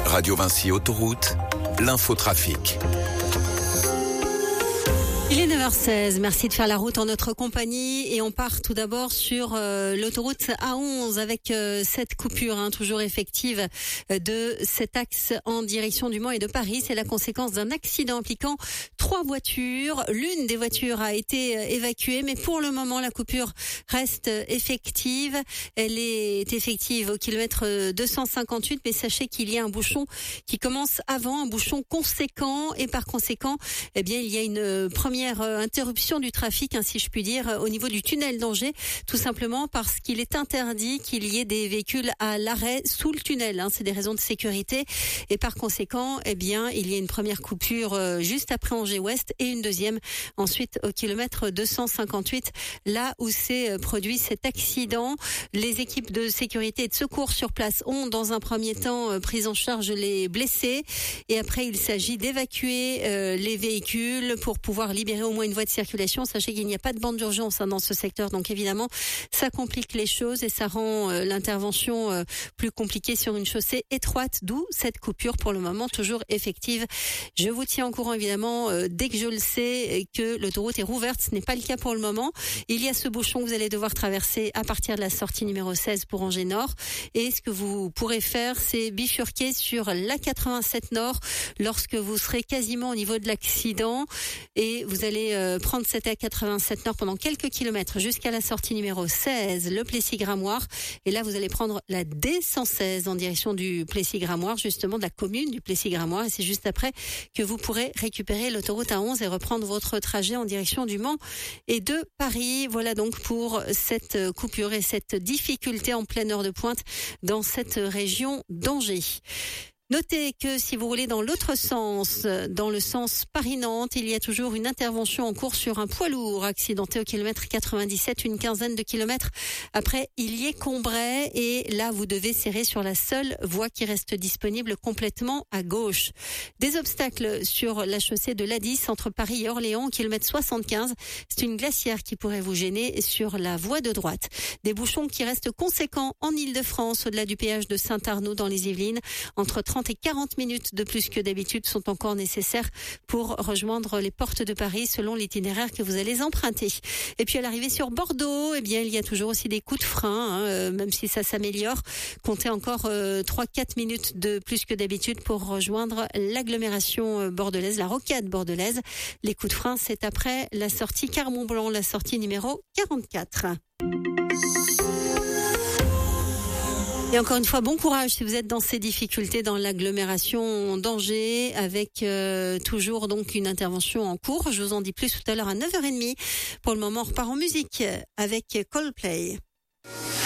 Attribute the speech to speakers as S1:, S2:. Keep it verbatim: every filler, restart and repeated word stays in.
S1: Radio Vinci Autoroute, l'infotrafic.
S2: Il est neuf heures seize, merci de faire la route en notre compagnie et on part tout d'abord sur euh, l'autoroute A onze avec euh, cette coupure hein, toujours effective euh, de cet axe en direction du Mans et de Paris. C'est la conséquence d'un accident impliquant trois voitures. L'une des voitures a été euh, évacuée mais pour le moment la coupure reste euh, effective. Elle est effective au kilomètre deux cent cinquante-huit mais sachez qu'il y a un bouchon qui commence avant, un bouchon conséquent et par conséquent eh bien il y a une euh, première interruption du trafic, ainsi je puis dire, au niveau du tunnel d'Angers, tout simplement parce qu'il est interdit qu'il y ait des véhicules à l'arrêt sous le tunnel. Hein, c'est des raisons de sécurité et par conséquent, eh bien, il y a une première coupure euh, juste après Angers Ouest et une deuxième ensuite au kilomètre deux cent cinquante-huit, là où s'est euh, produit cet accident. Les équipes de sécurité et de secours sur place ont, dans un premier temps, euh, pris en charge les blessés et après, il s'agit d'évacuer euh, les véhicules pour pouvoir libérer au moins une voie de circulation. Sachez qu'il n'y a pas de bande d'urgence hein, dans ce secteur, donc évidemment ça complique les choses et ça rend euh, l'intervention euh, plus compliquée sur une chaussée étroite, d'où cette coupure pour le moment toujours effective. Je vous tiens au courant évidemment euh, dès que je le sais que l'autoroute est rouverte. Ce n'est pas le cas pour le moment. Il y a ce bouchon que vous allez devoir traverser à partir de la sortie numéro seize pour Angers Nord et ce que vous pourrez faire c'est bifurquer sur l'A quatre-vingt-sept Nord lorsque vous serez quasiment au niveau de l'accident et vous Vous allez euh, prendre cette A quatre-vingt-sept Nord pendant quelques kilomètres jusqu'à la sortie numéro seize, le Plessis-Gramoire. Et là, vous allez prendre la D cent seize en direction du Plessis-Gramoire, justement de la commune du Plessis-Gramoire. Et c'est juste après que vous pourrez récupérer l'autoroute A onze et reprendre votre trajet en direction du Mans et de Paris. Voilà donc pour cette coupure et cette difficulté en pleine heure de pointe dans cette région d'Angers. Notez que si vous roulez dans l'autre sens, dans le sens Paris-Nantes, il y a toujours une intervention en cours sur un poids lourd accidenté au kilomètre quatre-vingt-dix-sept, une quinzaine de kilomètres après Illiers-Combray. Et là, vous devez serrer sur la seule voie qui reste disponible complètement à gauche. Des obstacles sur la chaussée de l'A dix entre Paris et Orléans au kilomètre soixante-quinze. C'est une glacière qui pourrait vous gêner sur la voie de droite. Des bouchons qui restent conséquents en Île-de-France, au-delà du péage de Saint-Arnaud dans les Yvelines, entre trente et quarante minutes de plus que d'habitude sont encore nécessaires pour rejoindre les portes de Paris selon l'itinéraire que vous allez emprunter. Et puis à l'arrivée sur Bordeaux, eh bien il y a toujours aussi des coups de frein, hein, euh, même si ça s'améliore. Comptez encore euh, trois à quatre minutes de plus que d'habitude pour rejoindre l'agglomération bordelaise, la rocade bordelaise. Les coups de frein, c'est après la sortie Carmont-Blanc, la sortie numéro quarante-quatre. Et encore une fois, bon courage si vous êtes dans ces difficultés dans l'agglomération d'Angers avec euh, toujours donc une intervention en cours. Je vous en dis plus tout à l'heure à neuf heures trente. Pour le moment, on repart en musique avec Coldplay.